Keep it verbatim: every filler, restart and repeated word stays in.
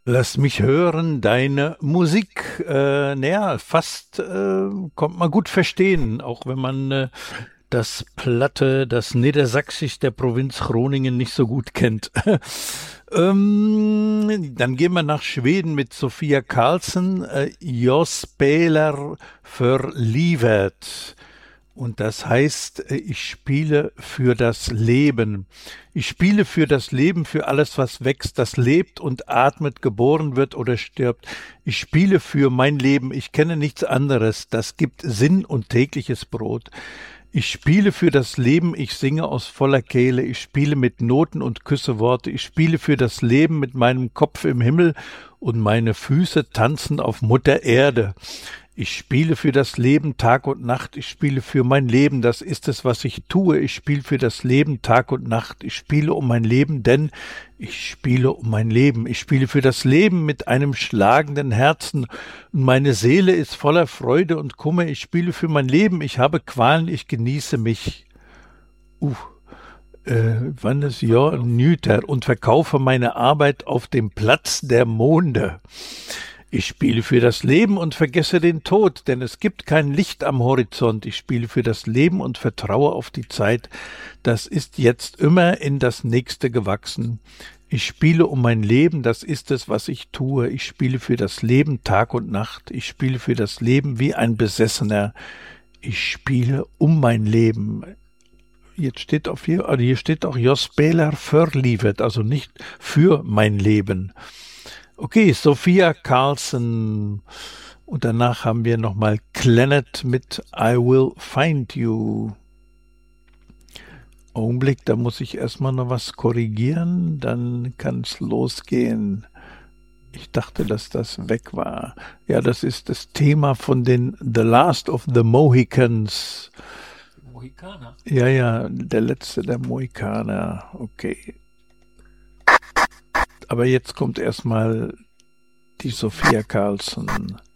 Lass mich hören, deine Musik. Äh, naja, fast äh, kommt man gut verstehen, auch wenn man äh, das Platte, das Niedersächsisch der Provinz Groningen nicht so gut kennt. ähm, dann gehen wir nach Schweden mit Sofia Karlsson, äh, Jag spelar för livet. Und das heißt, äh, ich spiele für das Leben. Ich spiele für das Leben, für alles, was wächst, das lebt und atmet, geboren wird oder stirbt. Ich spiele für mein Leben. Ich kenne nichts anderes. Das gibt Sinn und tägliches Brot. Ich spiele für das Leben, ich singe aus voller Kehle, ich spiele mit Noten und küsse Worte, ich spiele für das Leben mit meinem Kopf im Himmel und meine Füße tanzen auf Mutter Erde. Ich spiele für das Leben Tag und Nacht, ich spiele für mein Leben, das ist es, was ich tue. Ich spiele für das Leben Tag und Nacht, ich spiele um mein Leben, denn ich spiele um mein Leben. Ich spiele für das Leben mit einem schlagenden Herzen und meine Seele ist voller Freude und Kummer. Ich spiele für mein Leben, ich habe Qualen, ich genieße mich. Uh, äh, wann ist ja Nüter und verkaufe meine Arbeit auf dem Platz der Monde. Ich spiele für das Leben und vergesse den Tod, denn es gibt kein Licht am Horizont. Ich spiele für das Leben und vertraue auf die Zeit. Das ist jetzt immer in das Nächste gewachsen. Ich spiele um mein Leben, das ist es, was ich tue. Ich spiele für das Leben Tag und Nacht. Ich spiele für das Leben wie ein Besessener. Ich spiele um mein Leben. Jetzt steht auf hier, also hier steht auch Jag spelar för livet, also nicht für mein Leben. Okay, Sofia Karlsson. Und danach haben wir nochmal Clannad mit I Will Find You. Augenblick, da muss ich erstmal noch was korrigieren, dann kann es losgehen. Ich dachte, dass das weg war. Ja, das ist das Thema von den The Last of the Mohicans. Mohikaner? Ja, ja, der letzte der Mohikaner. Okay. Aber jetzt kommt erstmal die Sofia Karlsson.